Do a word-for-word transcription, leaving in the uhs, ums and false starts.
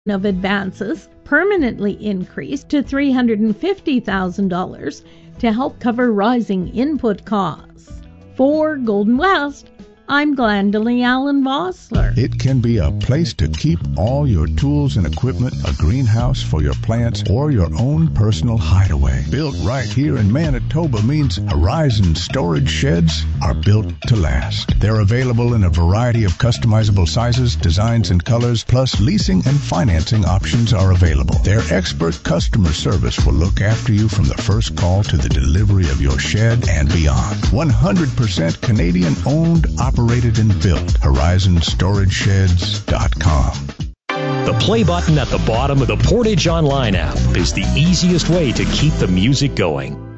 of advances permanently increased to three hundred fifty thousand dollars to help cover rising input costs. For Golden West, I'm Glendalee Allen Vossler. It can be a place to keep all your tools and equipment, a greenhouse for your plants, or your own personal hideaway. Built right here in Manitoba means Horizon storage sheds are built to last. They're available in a variety of customizable sizes, designs, and colors, plus leasing and financing options are available. Their expert customer service will look after you from the first call to the delivery of your shed and beyond. one hundred percent Canadian-owned, operated, and built. Horizon Storage Sheds dot com. The play button at the bottom of the Portage Online app is the easiest way to keep the music going.